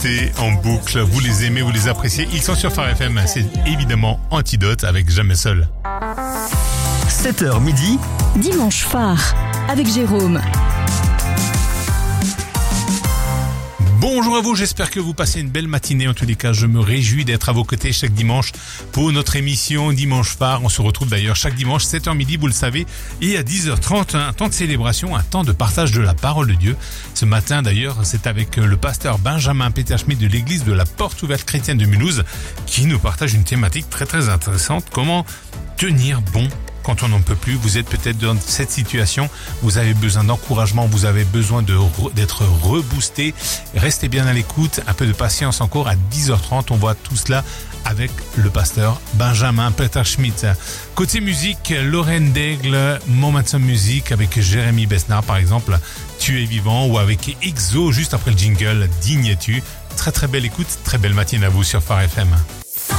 En boucle, vous les aimez, vous les appréciez. Ils sont sur Phare FM, c'est évidemment Antidote avec Jamais Seul. 7h midi, Dimanche Phare avec Jérôme. Bonjour à vous, j'espère que vous passez une belle matinée. En tous les cas, je me réjouis d'être à vos côtés chaque dimanche pour notre émission Dimanche Phare. On se retrouve d'ailleurs chaque dimanche, 7h midi, vous le savez, et à 10h30, un temps de célébration, un temps de partage de la parole de Dieu. Ce matin d'ailleurs, c'est avec le pasteur Benjamin Peterschmidt de l'église de la Porte Ouverte Chrétienne de Mulhouse qui nous partage une thématique très très intéressante. Comment tenir bon quand on n'en peut plus? Vous êtes peut-être dans cette situation, vous avez besoin d'encouragement, vous avez besoin d'être reboosté. Restez bien à l'écoute, un peu de patience encore. À 10h30, on voit tout cela avec le pasteur Benjamin Peterschmidt. Côté musique, Lorraine Daigle, Momentum Music avec Jérémy Besnard par exemple, Tu es vivant, ou avec XO juste après le jingle, Dignes-tu. Très très belle écoute, très belle matinée à vous sur Phare FM.